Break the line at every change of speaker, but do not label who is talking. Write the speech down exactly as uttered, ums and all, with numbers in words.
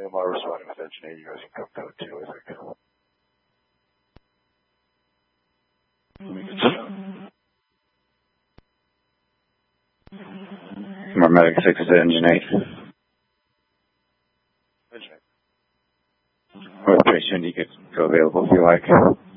I'm all responding with engineer. You guys can come code two, I think. Let me get some.
More medic six to engine eight.
Engine eight.
Well, pretty soon you could go available if you like.